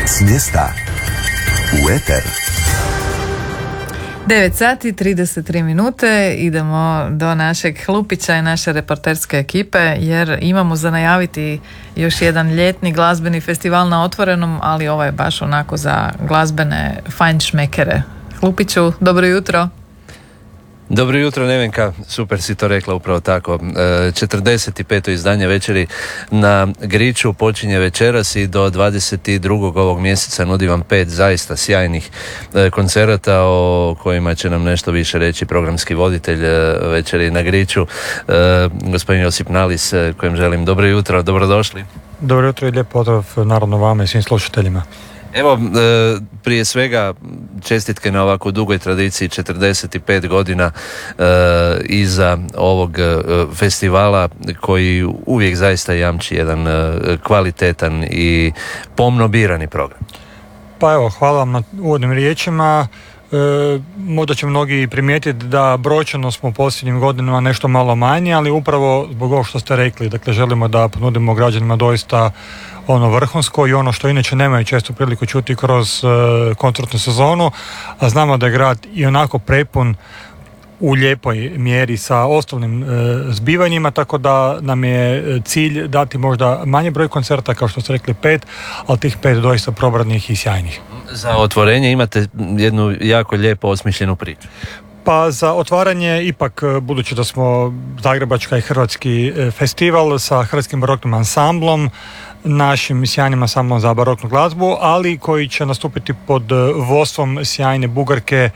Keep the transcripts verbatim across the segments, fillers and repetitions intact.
S mjesta u eter. devet sati trideset tri minute, idemo do našeg Hlupića i naše reporterske ekipe jer imamo za najaviti još jedan ljetni glazbeni festival na otvorenom, ali ovo je baš onako za glazbene fajnšmekere. Hlupiću, dobro jutro. Dobro jutro Nevenka, super si to rekla, upravo tako. četrdeset peto izdanje Večeri na Griču počinje večeras i do dvadeset drugog ovog mjeseca nudi vam pet zaista sjajnih koncerata o kojima će nam nešto više reći programski voditelj Večeri na Griču, gospodin Josip Nalis, kojem želim dobro jutro, dobrodošli. Dobro jutro i lijep pozdrav naravno vama i svim slušateljima. Evo, prije svega čestitke na ovako dugoj tradiciji, četrdeset pet godina e, iza ovog festivala koji uvijek zaista jamči jedan kvalitetan i pomno birani program. Pa evo, hvala vam na uvodnim riječima. E, možda će mnogi primijetiti da brojčano smo u posljednjim godinama nešto malo manji, ali upravo zbog ovog što ste rekli, dakle želimo da ponudimo građanima doista ono vrhunsko i ono što inače nemaju često priliku čuti kroz e, koncertnu sezonu, a znamo da je grad i onako prepun u lijepoj mjeri sa osnovnim e, zbivanjima, tako da nam je cilj dati možda manji broj koncerta, kao što ste rekli pet, ali tih pet doista probradnih i sjajnih. Za otvorenje imate jednu jako lijepo osmišljenu priču. Pa za otvaranje ipak, budući da smo Zagrebačka i Hrvatski festival sa Hrvatskim baroknim ansamblom, našim sjajnim ansamblom za baroknu glazbu, ali koji će nastupiti pod vodstvom sjajne Bugarke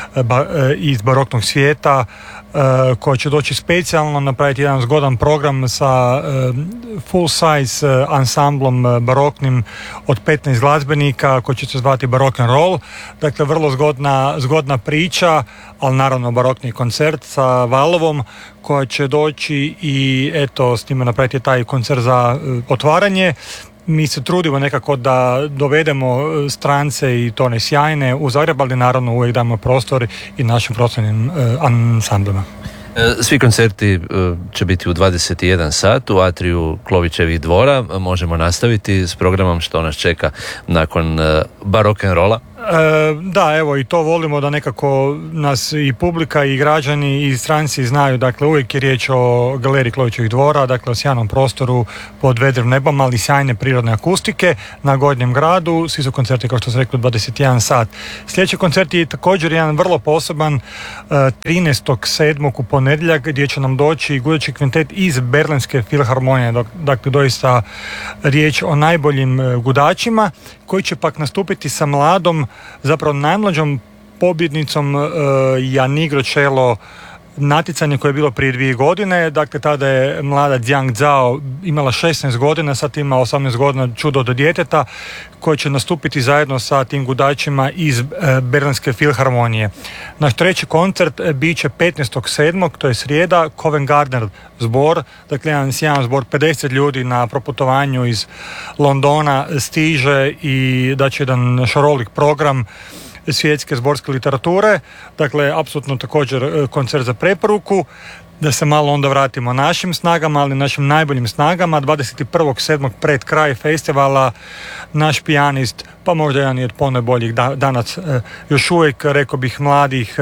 iz baroknog svijeta, koja će doći specijalno napraviti jedan zgodan program sa full size ansamblom baroknim od petnaest glazbenika koji će se zvati Barok and Roll. Dakle, vrlo zgodna, zgodna priča, ali naravno barokni koncert sa Valovom koja će doći i eto s njima napraviti taj koncert za otvaranje. Mi se trudimo nekako da dovedemo strance i to ne sjajne u Zagreb, ali naravno uvijek damo prostor i našim prostornim ansamblima. Svi koncerti će biti u dvadeset jedan sat u atriju Klovićevih dvora. Možemo nastaviti s programom što nas čeka nakon Barok and Rolla. E, da, evo i to volimo da nekako nas i publika i građani i stranci znaju, dakle uvijek je riječ o galeriji Klovićevih dvora, dakle o sjajnom prostoru pod vedrim nebom, ali sjajne prirodne akustike na Gornjem gradu. Svi su koncerti, kao što sam rekao, dvadeset jedan sat. Sljedeći koncert je također jedan vrlo poseban, trinaestog sedmog u ponedjeljak, gdje će nam doći gudački kvintet iz Berlinske filharmonije, dakle doista riječ o najboljim gudačima, koji će pak nastupiti sa mladom, zapravo najmlađom pobjednicom uh, Janigro Čelo natjecanje koje je bilo prije dvije godine. Dakle, tada je mlada Jiang Zhao imala šesnaest godina, sad ima osamnaest godina, čudo do djeteta, koje će nastupiti zajedno sa tim gudačima iz e, Berlinske filharmonije. Naš treći koncert e, bit će petnaestog sedmog, to je srijeda, Covent Garden zbor, dakle jedan sjajan zbor, pedeset ljudi na proputovanju iz Londona stiže i da će jedan šarolik program svjetske zborske literature, dakle apsolutno također koncert za preporuku. Da se malo onda vratimo našim snagama, ali našim najboljim snagama. dvadeset prvog sedmog pred kraj festivala naš pijanist, pa možda jedan od ponajboljih danas još uvijek, rekao bih, mladih,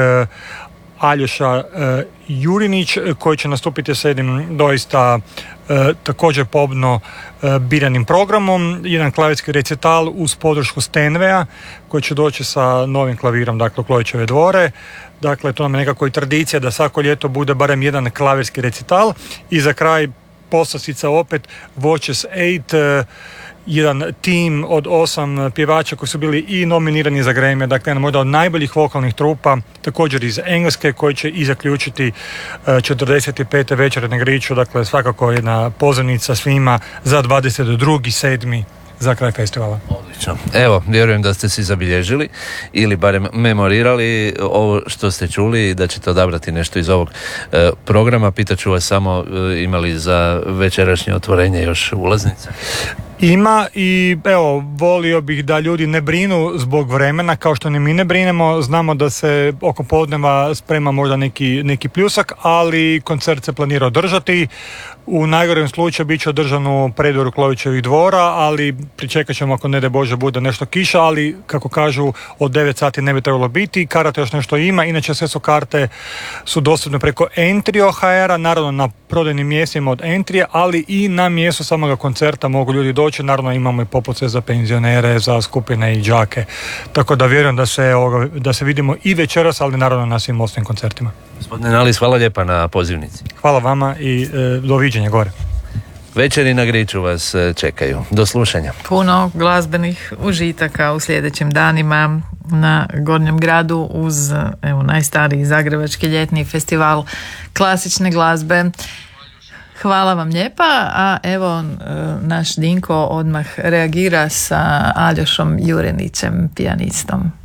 Aljoša Jurinić, koji će nastupiti s jednim doista također pobno biranim programom, jedan klavirski recital uz podršku Stenveja koji će doći sa novim klavirom, dakle u Klovićeve dvore. Dakle, to nam je nekako i tradicija da svako ljeto bude barem jedan klavirski recital. I za kraj poslastica opet Voices osam, jedan tim od osam pjevača koji su bili i nominirani za Grammy, dakle možda od najboljih vokalnih trupa, također iz Engleske, koji će i zaključiti četrdeset pete Večere na Griču, dakle svakako jedna pozornica svima za dvadeset drugi sedmi za kraj festivala. Odlično. Evo, vjerujem da ste si zabilježili ili barem memorirali ovo što ste čuli i da ćete odabrati nešto iz ovog e, programa. Pitaću vas samo, e, imali za večerašnje otvorenje još ulaznice? Ima i evo, volio bih da ljudi ne brinu zbog vremena kao što ni mi ne brinemo. Znamo da se oko podneva sprema možda neki, neki pljusak, ali koncert se planira održati. U najgorem slučaju bit će održan u predvoru Klovićevih dvora, ali pričekat ćemo ako ne daj Bože bude nešto kiša, ali kako kažu od devet sati ne bi trebalo biti. Karata još nešto ima, inače sve su karte su dostupne preko Entrio ha er, naravno na prodajnim mjestima od Entrije, ali i na mjestu samoga koncerta mogu ljudi doći. Naravno imamo i popuse za penzionere, za skupine i đake. Tako da vjerujem da se, da se vidimo i večeras, ali naravno na svim ostalim koncertima. Gospodine Nalis, hvala lijepa na pozivnici. Hvala vama i e, doviđenja gore. Večeri na Griču vas čekaju. Do slušanja. Puno glazbenih užitaka u sljedećim danima na Gornjem gradu uz evo, najstariji zagrebački ljetni festival klasične glazbe. Hvala vam lijepa, a evo naš Dinko odmah reagira sa Aljošom Jurenićem, pijanistom.